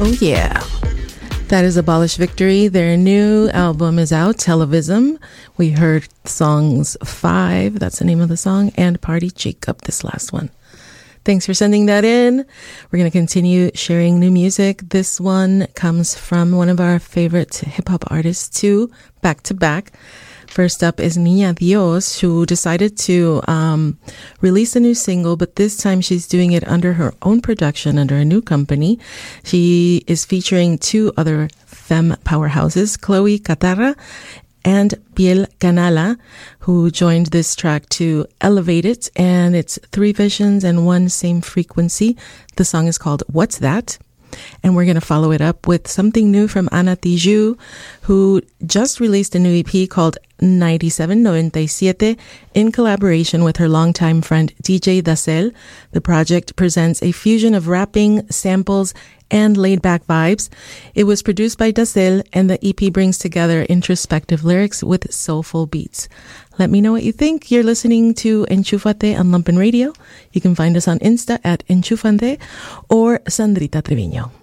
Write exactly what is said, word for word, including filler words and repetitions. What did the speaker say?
Oh, yeah. That is Abolish Victory. Their new album is out, Televism. We heard songs five, that's the name of the song, and Party Jacob, this last one. Thanks for sending that in. We're going to continue sharing new music. This one comes from one of our favorite hip-hop artists, too, back to back. First up is Niña Dios, who decided to um, release a new single, but this time she's doing it under her own production, under a new company. She is featuring two other femme powerhouses, Chloe Catarra and Piel Canala, who joined this track to elevate it. And it's three visions and one same frequency. The song is called What's That? And we're going to follow it up with something new from Ana Tijoux, who just released a new E P called ninety-seven ninety-siete in collaboration with her longtime friend D J Dacel. The project presents a fusion of rapping, samples, and laid-back vibes. It was produced by Dacel, and the E P brings together introspective lyrics with soulful beats. Let me know what you think. You're listening to Enchúfate on Lumpen Radio. You can find us on Insta at Enchúfate or Sandrita Treviño.